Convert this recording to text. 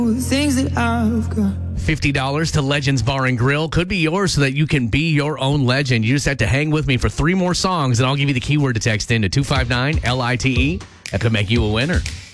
things that I've got. $50 to Legends Bar and Grill could be yours so that you can be your own legend. You just have to hang with me for 3 more songs, and I'll give you the keyword to text in to 259-LITE. That could make you a winner.